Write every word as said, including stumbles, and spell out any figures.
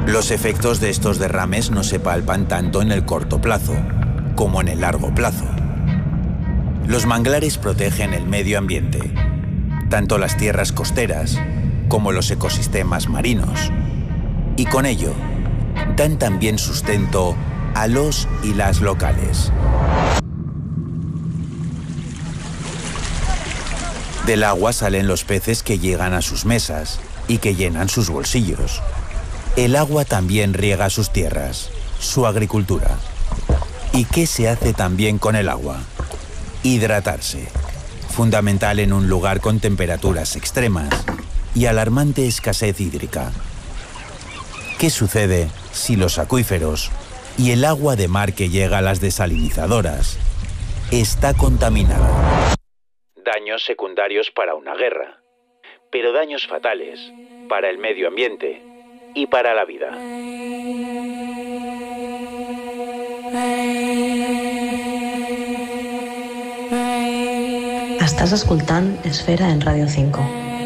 Los efectos de estos derrames no se palpan tanto en el corto plazo como en el largo plazo. Los manglares protegen el medio ambiente, tanto las tierras costeras como los ecosistemas marinos, y con ello dan también sustento a los y las locales. Del agua salen los peces que llegan a sus mesas y que llenan sus bolsillos. El agua también riega sus tierras, su agricultura. ¿Y qué se hace también con el agua? Hidratarse, fundamental en un lugar con temperaturas extremas y alarmante escasez hídrica. ¿Qué sucede si los acuíferos y el agua de mar que llega a las desalinizadoras está contaminada? Daños secundarios para una guerra, pero daños fatales para el medio ambiente y para la vida. Estàs escoltant Esfera en Ràdio cinco.